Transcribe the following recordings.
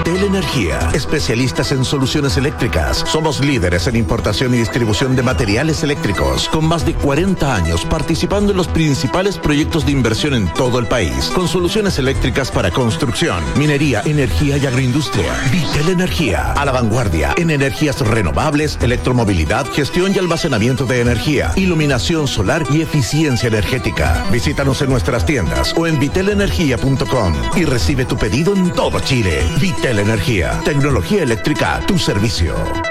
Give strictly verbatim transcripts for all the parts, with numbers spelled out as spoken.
Vitel Energía, especialistas en soluciones eléctricas. Somos líderes en importación y distribución de materiales eléctricos, con más de cuarenta años participando en los principales proyectos de inversión en todo el país, con soluciones eléctricas para construcción, minería, energía y agroindustria. Vitel Energía, a la vanguardia en energías renovables, electromovilidad, gestión y almacenamiento de energía, iluminación solar y eficiencia energética. Visítanos en nuestras tiendas o en vitel energía punto com y recibe tu pedido en todo Chile. Vitel Energía, tecnología eléctrica a tu servicio.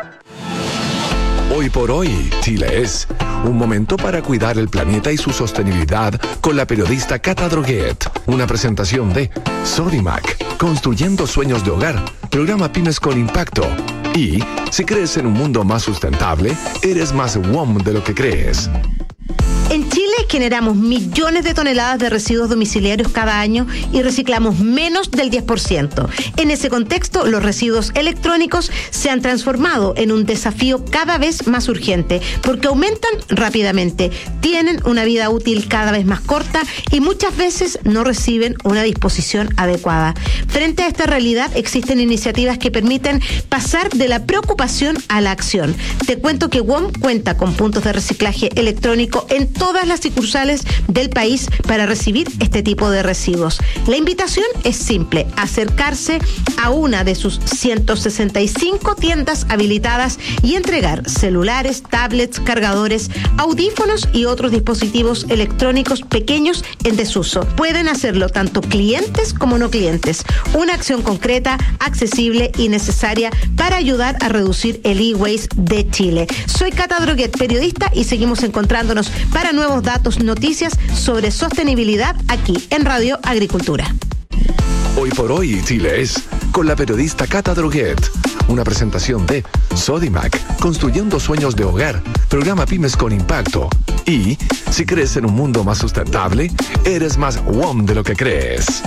Hoy por hoy, Chile es un momento para cuidar el planeta y su sostenibilidad con la periodista Cata Droguet. Una presentación de Sodimac, construyendo sueños de hogar, programa Pymes con Impacto. Y si crees en un mundo más sustentable, eres más W O M de lo que crees. En Chile generamos millones de toneladas de residuos domiciliarios cada año y reciclamos menos del diez por ciento. En ese contexto, los residuos electrónicos se han transformado en un desafío cada vez más urgente porque aumentan rápidamente, tienen una vida útil cada vez más corta y muchas veces no reciben una disposición adecuada. Frente a esta realidad, existen iniciativas que permiten pasar de la preocupación a la acción. Te cuento que W O M cuenta con puntos de reciclaje electrónico en todas las sucursales del país para recibir este tipo de residuos. La invitación es simple: acercarse a una de sus ciento sesenta y cinco tiendas habilitadas y entregar celulares, tablets, cargadores, audífonos y otros dispositivos electrónicos pequeños en desuso. Pueden hacerlo tanto clientes como no clientes. Una acción concreta, accesible y necesaria para ayudar a reducir el e-waste de Chile. Soy Cata Droguet, periodista, y seguimos encontrándonos para nuevos datos, noticias sobre sostenibilidad aquí en Radio Agricultura. Hoy por hoy, Chile es con la periodista Cata Droguet. Una presentación de Sodimac, construyendo sueños de hogar, programa Pymes con Impacto. Y si crees en un mundo más sustentable, eres más W O M de lo que crees.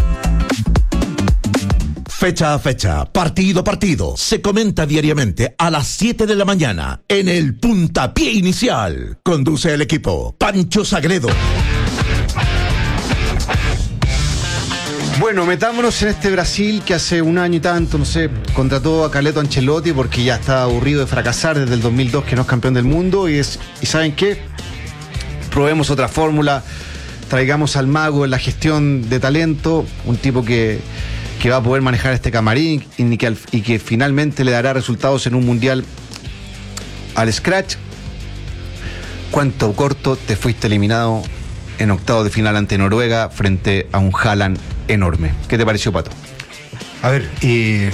Fecha a fecha, partido a partido, se comenta diariamente a las siete de la mañana en el Puntapié Inicial. Conduce el equipo Pancho Sagredo. Bueno, metámonos en este Brasil que hace un año y tanto, no sé, contrató a Carleto Ancelotti porque ya estaba aburrido de fracasar desde el dos mil dos, que no es campeón del mundo. Y, es, y ¿saben qué? Probemos otra fórmula, traigamos al mago en la gestión de talento, un tipo que... que va a poder manejar este camarín y que, y que finalmente le dará resultados en un mundial al scratch. Cuánto corto te fuiste eliminado en octavos de final ante Noruega frente a un Haaland enorme. ¿Qué te pareció, Pato? A ver, eh,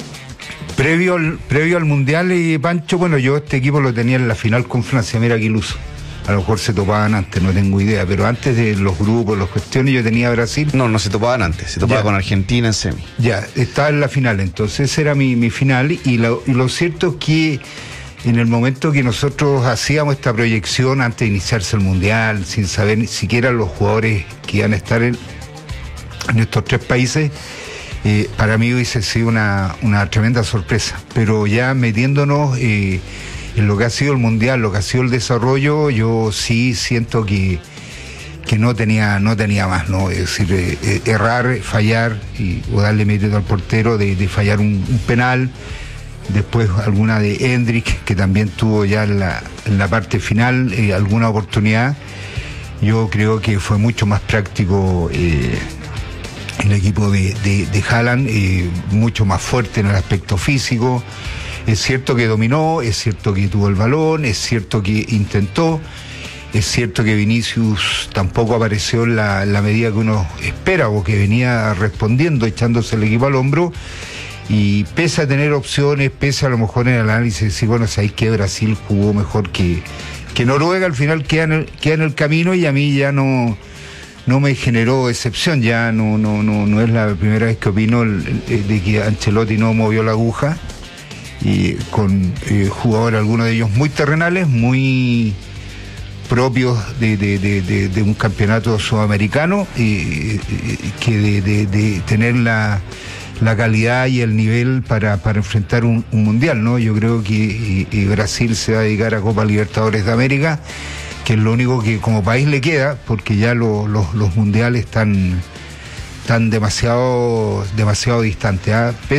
previo, al, previo al mundial, y Pancho, bueno, yo este equipo lo tenía en la final con Francia, mira qué iluso. A lo mejor se topaban antes, no tengo idea, pero antes de los grupos, las cuestiones, yo tenía a Brasil. No, no se topaban antes, se topaba ya con Argentina en semi. Ya, estaba en la final, entonces esa era mi, mi final, y lo, y lo cierto es que en el momento que nosotros hacíamos esta proyección antes de iniciarse el Mundial, sin saber ni siquiera los jugadores que iban a estar en, en estos tres países, eh, para mí hubiese sido una, una tremenda sorpresa, pero ya metiéndonos... Eh, en lo que ha sido el mundial, lo que ha sido el desarrollo, yo sí siento que, que no tenía no tenía más, ¿no? Es decir, eh, errar, fallar y, o darle mérito al portero de, de fallar un, un penal, después alguna de Hendrik, que también tuvo ya en la, en la parte final eh, alguna oportunidad. Yo creo que fue mucho más práctico eh, el equipo de, de, de Haaland, eh, mucho más fuerte en el aspecto físico. Es cierto que dominó, es cierto que tuvo el balón, es cierto que intentó, es cierto que Vinicius tampoco apareció en la, en la medida que uno espera o que venía respondiendo, echándose el equipo al hombro, y pese a tener opciones, pese a lo mejor en el análisis decir, bueno, sabéis que Brasil jugó mejor que, que Noruega, al final queda en, el, queda en el camino, y a mí ya no, no me generó excepción, ya no, no, no, no es la primera vez que opino el, el, de que Ancelotti no movió la aguja, y con eh, jugadores, algunos de ellos muy terrenales, muy propios de, de, de, de, de un campeonato sudamericano, eh, eh, que de, de, de tener la, la calidad y el nivel para, para enfrentar un, un mundial, ¿no? Yo creo que eh, Brasil se va a dedicar a Copa Libertadores de América, que es lo único que como país le queda, porque ya lo, lo, los mundiales están, están demasiado, demasiado distantes, ¿eh?